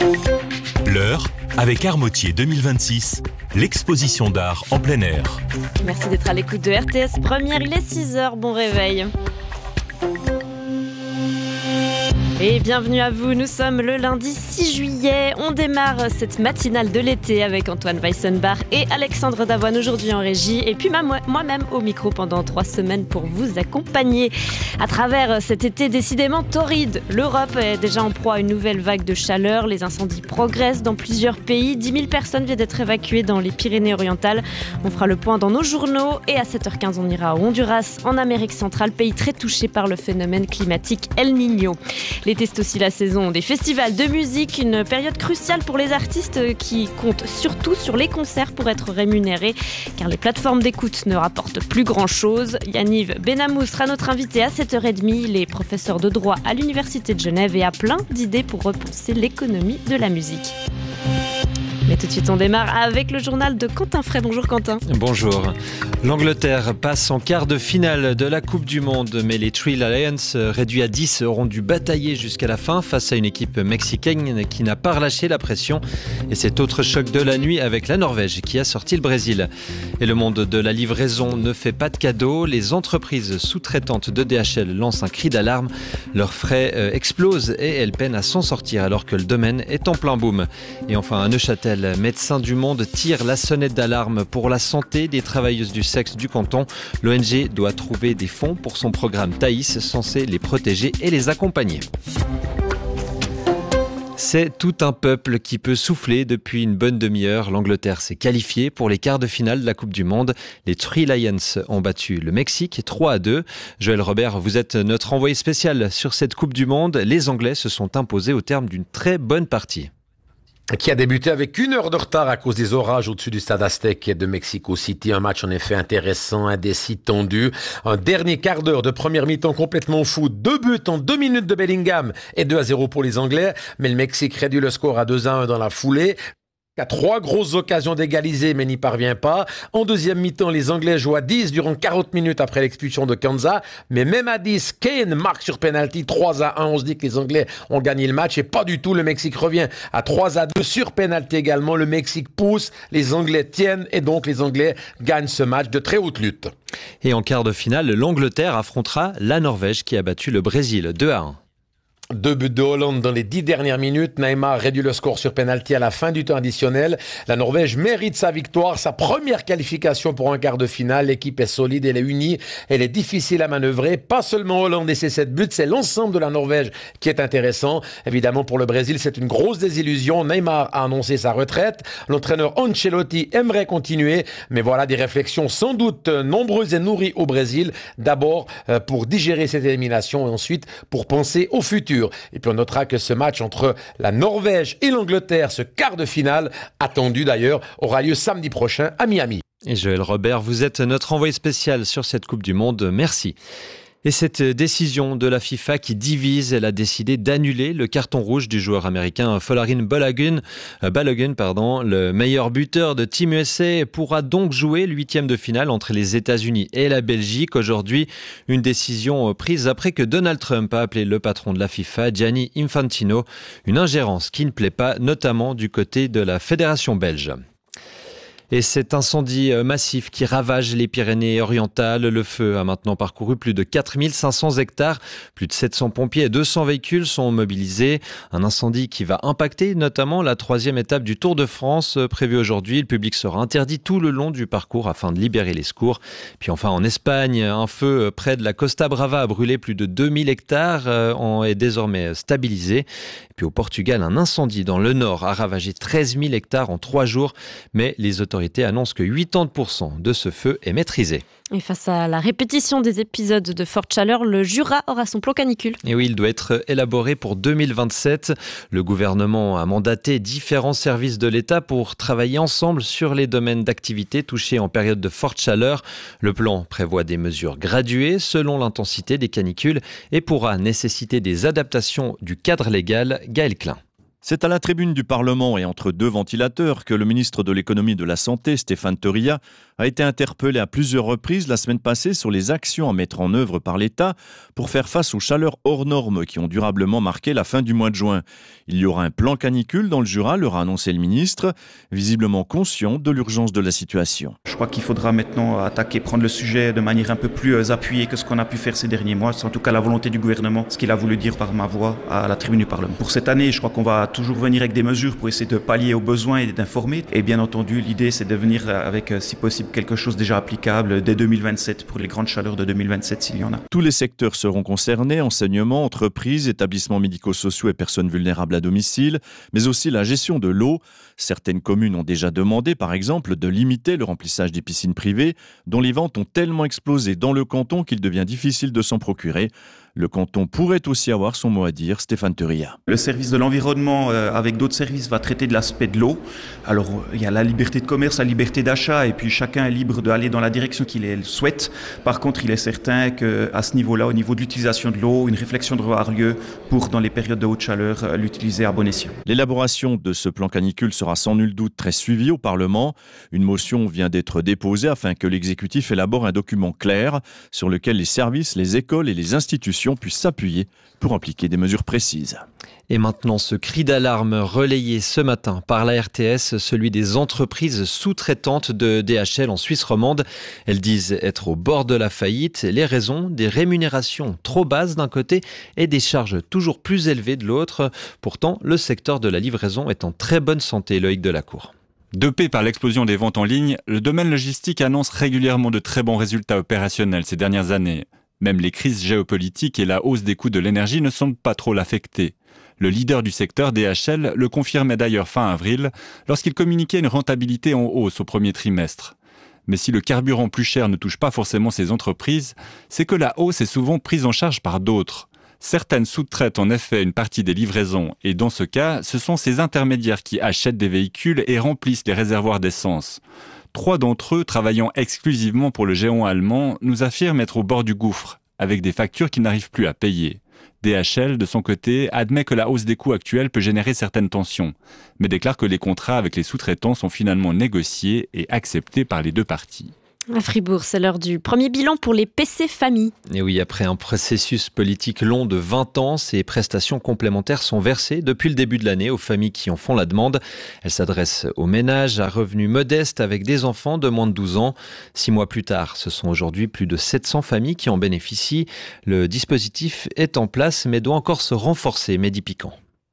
L'heure avec Armotier 2026, l'exposition d'art en plein air. Merci d'être à l'écoute de RTS Première, il est 6h, bon réveil. Et bienvenue à vous, nous sommes le lundi 6 juillet, on démarre cette matinale de l'été avec Antoine Weissenbach et Alexandre Davoine aujourd'hui en régie et puis moi-même au micro pendant 3 semaines pour vous accompagner à travers cet été décidément torride. L'Europe est déjà en proie à une nouvelle vague de chaleur, les incendies progressent dans plusieurs pays, 10 000 personnes viennent d'être évacuées dans les Pyrénées-Orientales. On fera le point dans nos journaux et à 7h15 on ira au Honduras, en Amérique centrale, pays très touché par le phénomène climatique El Niño. L'été, c'est aussi la saison des festivals de musique, une période cruciale pour les artistes qui comptent surtout sur les concerts pour être rémunérés, car les plateformes d'écoute ne rapportent plus grand-chose. Yaniv Benamou sera notre invité à 7h30. Il est professeur de droit à l'Université de Genève et a plein d'idées pour repenser l'économie de la musique. Mais tout de suite, on démarre avec le journal de Quentin Frey. Bonjour Quentin. Bonjour. L'Angleterre passe en quart de finale de la Coupe du Monde, mais les Three Lions, réduits à 10, auront dû batailler jusqu'à la fin face à une équipe mexicaine qui n'a pas relâché la pression. Et cet autre choc de la nuit avec la Norvège qui a sorti le Brésil. Et le monde de la livraison ne fait pas de cadeaux. Les entreprises sous-traitantes de DHL lancent un cri d'alarme. Leurs frais explosent et elles peinent à s'en sortir alors que le domaine est en plein boom. Et enfin, à Neuchâtel, Médecins du Monde tire la sonnette d'alarme pour la santé des travailleuses du sexe du canton. L'ONG doit trouver des fonds pour son programme Thaïs, censé les protéger et les accompagner. C'est tout un peuple qui peut souffler depuis une bonne demi-heure. L'Angleterre s'est qualifiée pour les quarts de finale de la Coupe du Monde. Les Three Lions ont battu le Mexique 3-2. Joël Robert, vous êtes notre envoyé spécial sur cette Coupe du Monde. Les Anglais se sont imposés au terme d'une très bonne partie. Qui a débuté avec 1 heure de retard à cause des orages au-dessus du stade Aztec de Mexico City. Un match en effet intéressant, indécis, tendu. Un dernier quart d'heure de première mi-temps complètement fou. 2 buts en 2 minutes de Bellingham et 2-0 pour les Anglais. Mais le Mexique réduit le score à 2-1 dans la foulée. A 3 grosses occasions d'égaliser mais n'y parvient pas. En deuxième mi-temps, les Anglais jouent à 10 durant 40 minutes après l'expulsion de Kanza. Mais même à 10, Kane marque sur penalty 3-1. On se dit que les Anglais ont gagné le match et pas du tout. Le Mexique revient à 3-2 sur penalty également. Le Mexique pousse, les Anglais tiennent et donc les Anglais gagnent ce match de très haute lutte. Et en quart de finale, l'Angleterre affrontera la Norvège qui a battu le Brésil 2-1. 2 buts de Hollande dans les 10 dernières minutes. Neymar réduit le score sur penalty à la fin du temps additionnel. La Norvège mérite sa victoire, sa première qualification pour un quart de finale. L'équipe est solide, elle est unie, elle est difficile à manœuvrer. Pas seulement Hollande et ses 7 buts, c'est l'ensemble de la Norvège qui est intéressant. Évidemment, pour le Brésil, c'est une grosse désillusion. Neymar a annoncé sa retraite. L'entraîneur Ancelotti aimerait continuer, mais voilà des réflexions sans doute nombreuses et nourries au Brésil. D'abord pour digérer cette élimination et ensuite pour penser au futur. Et puis on notera que ce match entre la Norvège et l'Angleterre, ce quart de finale, attendu d'ailleurs, aura lieu samedi prochain à Miami. Et Joël Robert, vous êtes notre envoyé spécial sur cette Coupe du Monde. Merci. Et cette décision de la FIFA qui divise, elle a décidé d'annuler le carton rouge du joueur américain Folarin Balogun, le meilleur buteur de Team USA, pourra donc jouer le 8e de finale entre les États-Unis et la Belgique. Aujourd'hui, une décision prise après que Donald Trump a appelé le patron de la FIFA, Gianni Infantino, une ingérence qui ne plaît pas, notamment du côté de la fédération belge. Et cet incendie massif qui ravage les Pyrénées-Orientales, le feu a maintenant parcouru plus de 4500 hectares. Plus de 700 pompiers et 200 véhicules sont mobilisés. Un incendie qui va impacter notamment la 3e étape du Tour de France prévue aujourd'hui. Le public sera interdit tout le long du parcours afin de libérer les secours. Puis enfin en Espagne, un feu près de la Costa Brava a brûlé plus de 2000 hectares est désormais stabilisé. Et puis au Portugal, un incendie dans le nord a ravagé 13 000 hectares en 3 jours. Mais les autorités annonce que 80% de ce feu est maîtrisé. Et face à la répétition des épisodes de forte chaleur, le Jura aura son plan canicule. Et oui, il doit être élaboré pour 2027. Le gouvernement a mandaté différents services de l'État pour travailler ensemble sur les domaines d'activité touchés en période de forte chaleur. Le plan prévoit des mesures graduées selon l'intensité des canicules et pourra nécessiter des adaptations du cadre légal. Gaël Klein. C'est à la tribune du Parlement et entre deux ventilateurs que le ministre de l'Économie et de la Santé, Stéphane Teuria, a été interpellé à plusieurs reprises la semaine passée sur les actions à mettre en œuvre par l'État pour faire face aux chaleurs hors normes qui ont durablement marqué la fin du mois de juin. Il y aura un plan canicule dans le Jura, leur a annoncé le ministre, visiblement conscient de l'urgence de la situation. Je crois qu'il faudra maintenant prendre le sujet de manière un peu plus appuyée que ce qu'on a pu faire ces derniers mois. C'est en tout cas la volonté du gouvernement, ce qu'il a voulu dire par ma voix à la tribune du Parlement. Pour cette année, je crois qu'on va toujours venir avec des mesures pour essayer de pallier aux besoins et d'informer. Et bien entendu, l'idée, c'est de venir avec, si possible, quelque chose déjà applicable dès 2027 pour les grandes chaleurs de 2027 s'il y en a. Tous les secteurs seront concernés, enseignement, entreprises, établissements médico-sociaux et personnes vulnérables à domicile, mais aussi la gestion de l'eau. Certaines communes ont déjà demandé, par exemple, de limiter le remplissage des piscines privées, dont les ventes ont tellement explosé dans le canton qu'il devient difficile de s'en procurer. Le canton pourrait aussi avoir son mot à dire, Stéphane Teuria. Le service de l'environnement, avec d'autres services, va traiter de l'aspect de l'eau. Alors, il y a la liberté de commerce, la liberté d'achat, et puis chacun est libre d'aller dans la direction qu'il souhaite. Par contre, il est certain qu'à ce niveau-là, au niveau de l'utilisation de l'eau, une réflexion devra avoir lieu pour, dans les périodes de haute chaleur, l'utiliser à bon escient. L'élaboration de ce plan canicule sera sans nul doute très suivie au Parlement. Une motion vient d'être déposée afin que l'exécutif élabore un document clair sur lequel les services, les écoles et les institutions puissent s'appuyer pour appliquer des mesures précises. Et maintenant, ce cri d'alarme relayé ce matin par la RTS, celui des entreprises sous-traitantes de DHL en Suisse romande. Elles disent être au bord de la faillite. Les raisons, des rémunérations trop basses d'un côté et des charges toujours plus élevées de l'autre. Pourtant, le secteur de la livraison est en très bonne santé, Loïc Delacour. Dopé par l'explosion des ventes en ligne, le domaine logistique annonce régulièrement de très bons résultats opérationnels ces dernières années. Même les crises géopolitiques et la hausse des coûts de l'énergie ne semblent pas trop l'affecter. Le leader du secteur, DHL, le confirmait d'ailleurs fin avril, lorsqu'il communiquait une rentabilité en hausse au premier trimestre. Mais si le carburant plus cher ne touche pas forcément ces entreprises, c'est que la hausse est souvent prise en charge par d'autres. Certaines sous-traitent en effet une partie des livraisons, et dans ce cas, ce sont ces intermédiaires qui achètent des véhicules et remplissent les réservoirs d'essence. 3 d'entre eux, travaillant exclusivement pour le géant allemand, nous affirment être au bord du gouffre, avec des factures qu'ils n'arrivent plus à payer. DHL, de son côté, admet que la hausse des coûts actuels peut générer certaines tensions, mais déclare que les contrats avec les sous-traitants sont finalement négociés et acceptés par les deux parties. À Fribourg, c'est l'heure du premier bilan pour les PC Famille. Et oui, après un processus politique long de 20 ans, ces prestations complémentaires sont versées depuis le début de l'année aux familles qui en font la demande. Elles s'adressent aux ménages à revenus modestes avec des enfants de moins de 12 ans. 6 mois plus tard, ce sont aujourd'hui plus de 700 familles qui en bénéficient. Le dispositif est en place mais doit encore se renforcer. Mehdi Piquant.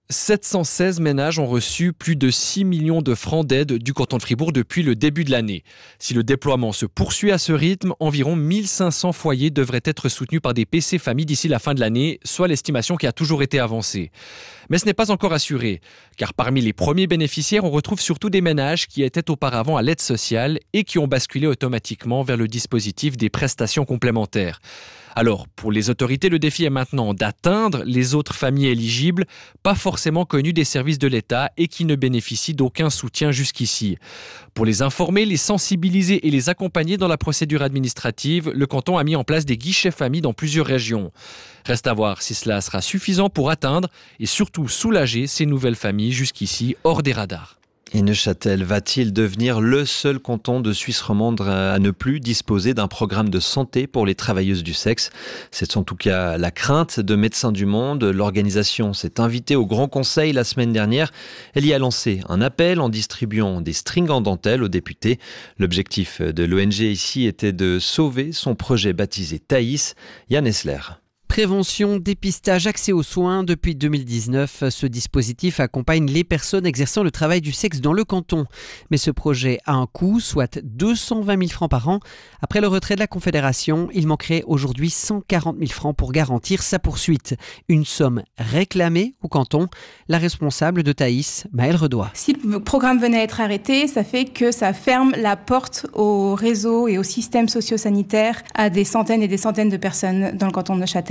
716 ménages ont reçu plus de 6 millions de francs d'aide du canton de Fribourg depuis le début de l'année. Si le déploiement se poursuit à ce rythme, environ 1500 foyers devraient être soutenus par des PC Famille d'ici la fin de l'année, soit l'estimation qui a toujours été avancée. Mais ce n'est pas encore assuré, car parmi les premiers bénéficiaires, on retrouve surtout des ménages qui étaient auparavant à l'aide sociale et qui ont basculé automatiquement vers le dispositif des prestations complémentaires. Alors, pour les autorités, le défi est maintenant d'atteindre les autres familles éligibles, pas forcément connues des services de l'État et qui ne bénéficient d'aucun soutien jusqu'ici. Pour les informer, les sensibiliser et les accompagner dans la procédure administrative, le canton a mis en place des guichets familles dans plusieurs régions. Reste à voir si cela sera suffisant pour atteindre et surtout soulager ces nouvelles familles jusqu'ici hors des radars. Et Neuchâtel va-t-il devenir le seul canton de Suisse romande à ne plus disposer d'un programme de santé pour les travailleuses du sexe? C'est en tout cas la crainte de Médecins du Monde. L'organisation s'est invitée au Grand Conseil la semaine dernière. Elle y a lancé un appel en distribuant des strings en dentelle aux députés. L'objectif de l'ONG ici était de sauver son projet baptisé Thaïs. Yann Essler. Prévention, dépistage, accès aux soins. Depuis 2019, ce dispositif accompagne les personnes exerçant le travail du sexe dans le canton. Mais ce projet a un coût, soit 220 000 francs par an. Après le retrait de la Confédération, il manquerait aujourd'hui 140 000 francs pour garantir sa poursuite. Une somme réclamée au canton. La responsable de Thaïs, Maëlle Redois. Si le programme venait à être arrêté, ça fait que ça ferme la porte au réseau et au système socio-sanitaire à des centaines et des centaines de personnes dans le canton de Neuchâtel.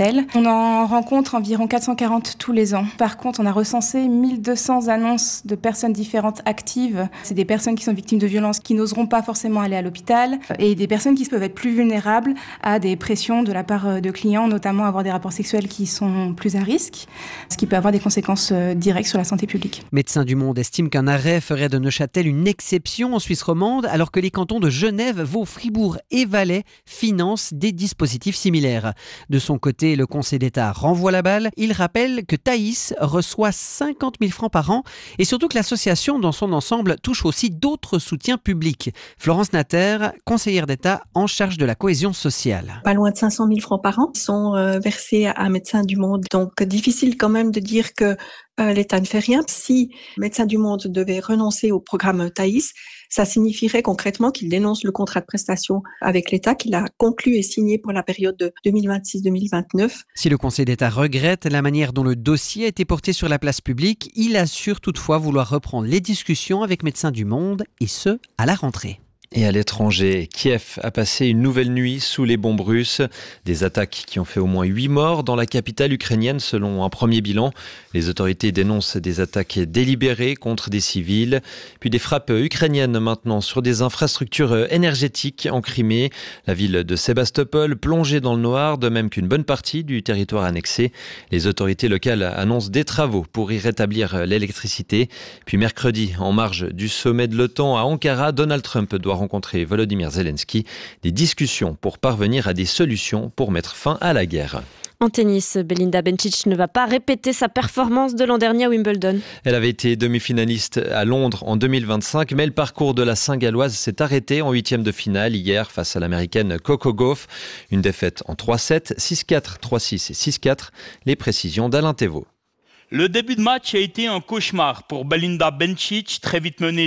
appels. On en rencontre environ 440 tous les ans. Par contre, on a recensé 1200 annonces de personnes différentes actives. C'est des personnes qui sont victimes de violences qui n'oseront pas forcément aller à l'hôpital et des personnes qui peuvent être plus vulnérables à des pressions de la part de clients, notamment avoir des rapports sexuels qui sont plus à risque, ce qui peut avoir des conséquences directes sur la santé publique. Médecins du Monde estime qu'un arrêt ferait de Neuchâtel une exception en Suisse romande, alors que les cantons de Genève, Vaud, Fribourg et Valais financent des dispositifs similaires. De son côté, le Conseil d'État renvoie la balle. Il rappelle que Thaïs reçoit 50 000 francs par an et surtout que l'association dans son ensemble touche aussi d'autres soutiens publics. Florence Natter, conseillère d'État en charge de la cohésion sociale. Pas loin de 500 000 francs par an sont versés à Médecins du Monde. Donc difficile quand même de dire que l'État ne fait rien. Si Médecins du Monde devait renoncer au programme Thaïs, ça signifierait concrètement qu'il dénonce le contrat de prestation avec l'État qu'il a conclu et signé pour la période de 2026-2029. Si le Conseil d'État regrette la manière dont le dossier a été porté sur la place publique, il assure toutefois vouloir reprendre les discussions avec Médecins du Monde, et ce, à la rentrée. Et à l'étranger, Kiev a passé une nouvelle nuit sous les bombes russes. Des attaques qui ont fait au moins 8 morts dans la capitale ukrainienne selon un premier bilan. Les autorités dénoncent des attaques délibérées contre des civils. Puis des frappes ukrainiennes maintenant sur des infrastructures énergétiques en Crimée. La ville de Sébastopol plongée dans le noir, de même qu'une bonne partie du territoire annexé. Les autorités locales annoncent des travaux pour y rétablir l'électricité. Puis mercredi, en marge du sommet de l'OTAN à Ankara, Donald Trump doit rencontrer Volodymyr Zelensky, des discussions pour parvenir à des solutions pour mettre fin à la guerre. En tennis, Belinda Bencic ne va pas répéter sa performance de l'an dernier à Wimbledon. Elle avait été demi-finaliste à Londres en 2025, mais le parcours de la Saint-Galloise s'est arrêté en 8e de finale hier face à l'américaine Coco Gauff. Une défaite en 3-7, 6-4, 3-6 et 6-4. Les précisions d'Alain Thévault. Le début de match a été un cauchemar pour Belinda Bencic, très vite menée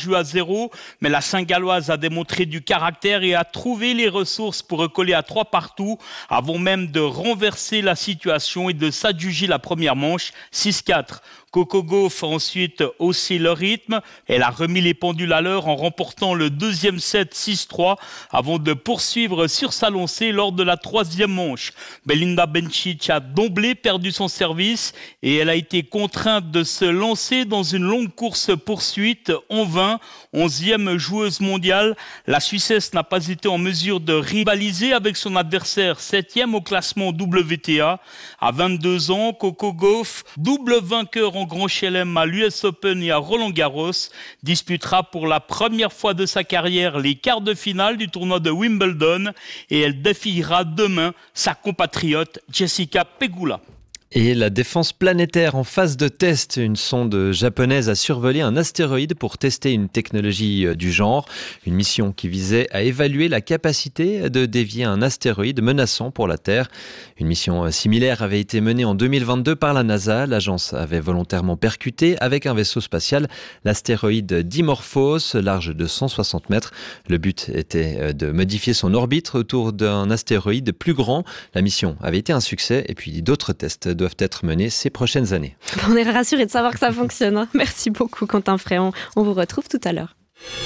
3-0, mais la Saint-Galloise a démontré du caractère et a trouvé les ressources pour recoller à 3 partout, avant même de renverser la situation et de s'adjuger la première manche 6-4. Coco Gauff a ensuite haussé le rythme. Elle a remis les pendules à l'heure en remportant le deuxième set 6-3 avant de poursuivre sur sa lancée lors de la troisième manche. Belinda Bencic a d'emblée perdu son service et elle a été contrainte de se lancer dans une longue course-poursuite en vain. 11e joueuse mondiale, la Suissesse n'a pas été en mesure de rivaliser avec son adversaire 7e au classement WTA. À 22 ans, Coco Gauff, double vainqueur en Grand Chelem à l'US Open et à Roland-Garros, disputera pour la première fois de sa carrière les quarts de finale du tournoi de Wimbledon et elle défiera demain sa compatriote Jessica Pegula. Et la défense planétaire en phase de test. Une sonde japonaise a survolé un astéroïde pour tester une technologie du genre. Une mission qui visait à évaluer la capacité de dévier un astéroïde menaçant pour la Terre. Une mission similaire avait été menée en 2022 par la NASA. L'agence avait volontairement percuté avec un vaisseau spatial l'astéroïde Dimorphos, large de 160 mètres. Le but était de modifier son orbite autour d'un astéroïde plus grand. La mission avait été un succès et puis d'autres tests doivent être menés ces prochaines années. On est rassurés de savoir que ça fonctionne. Merci beaucoup Quentin Fréon. On vous retrouve tout à l'heure.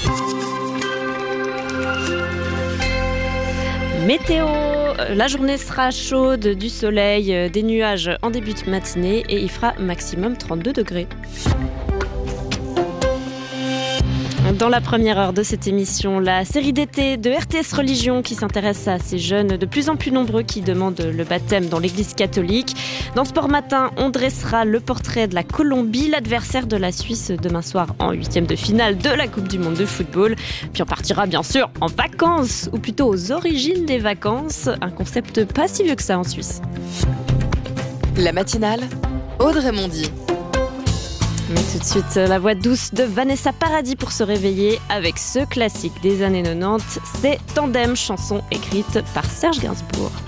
Météo, la journée sera chaude, du soleil, des nuages en début de matinée et il fera maximum 32 degrés. Dans la première heure de cette émission, la série d'été de RTS Religion qui s'intéresse à ces jeunes de plus en plus nombreux qui demandent le baptême dans l'église catholique. Dans Sport Matin, on dressera le portrait de la Colombie, l'adversaire de la Suisse demain soir en 8e de finale de la Coupe du Monde de football. Puis on partira bien sûr en vacances, ou plutôt aux origines des vacances, un concept pas si vieux que ça en Suisse. La matinale, Audrey Mondy. Mais tout de suite, la voix douce de Vanessa Paradis pour se réveiller avec ce classique des années 90. C'est Tandem, chanson écrite par Serge Gainsbourg.